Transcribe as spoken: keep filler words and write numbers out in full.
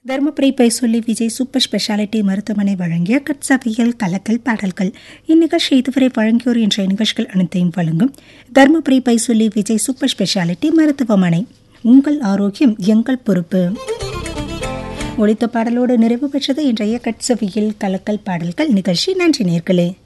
Dharmapuri பைசொல்லி Vijay super speciality மருத்துவமனை வழங்கிய கட்சவியல் கலக்கல் பாடல்கள். இந்நிகழ்ச்சி இதுவரை வழங்கியோர் என்ற நிகழ்ச்சிகள் அனைத்தையும் வழங்கும் தருமபுரி பைசொல்லி விஜய் சூப்பர் ஸ்பெஷாலிட்டி மருத்துவமனை. உங்கள் ஆரோக்கியம் எங்கள் பொறுப்பு. ஒலித்த பாடலோடு நிறைவு பெற்றது இன்றைய கட்சவியல் கலக்கல் பாடல்கள் நிகழ்ச்சி. நன்றி நேர்களே.